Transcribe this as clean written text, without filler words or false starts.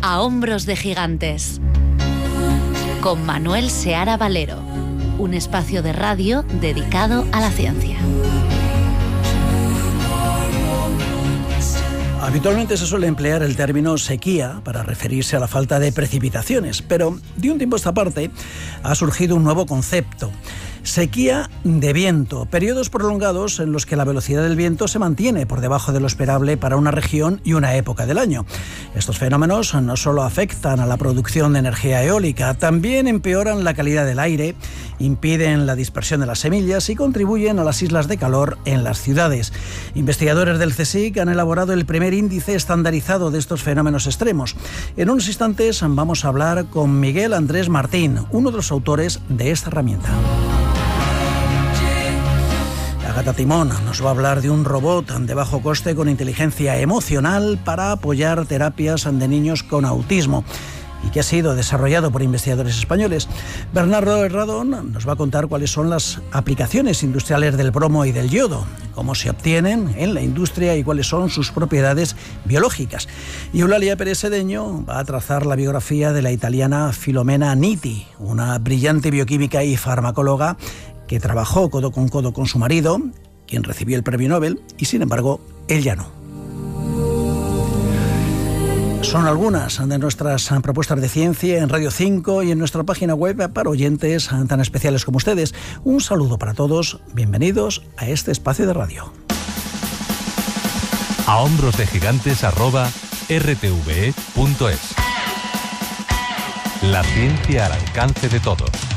A hombros de gigantes, con Manuel Seara Valero, un espacio de radio dedicado a la ciencia. Habitualmente se suele emplear el término sequía para referirse a la falta de precipitaciones, pero de un tiempo a esta parte ha surgido un nuevo concepto: sequía de viento, periodos prolongados en los que la velocidad del viento se mantiene por debajo de lo esperable para una región y una época del año. Estos fenómenos no solo afectan a la producción de energía eólica, también empeoran la calidad del aire, impiden la dispersión de las semillas y contribuyen a las islas de calor en las ciudades. Investigadores del CSIC han elaborado el primer índice estandarizado de estos fenómenos extremos. En unos instantes vamos a hablar con Miguel Andrés Martín, uno de los autores de esta herramienta. Agata Timón nos va a hablar de un robot de bajo coste con inteligencia emocional para apoyar terapias de niños con autismo y que ha sido desarrollado por investigadores españoles. Bernardo Herradón nos va a contar cuáles son las aplicaciones industriales del bromo y del yodo, cómo se obtienen en la industria y cuáles son sus propiedades biológicas. Y Eulalia Pérez Sedeño va a trazar la biografía de la italiana Filomena Nitti, una brillante bioquímica y farmacóloga que trabajó codo con su marido, quien recibió el premio Nobel, y sin embargo, él ya no. Son algunas de nuestras propuestas de ciencia en Radio 5 y en nuestra página web para oyentes tan especiales como ustedes. Un saludo para todos, bienvenidos a este espacio de radio. A hombros de gigantes @rtve.es. La ciencia al alcance de todos.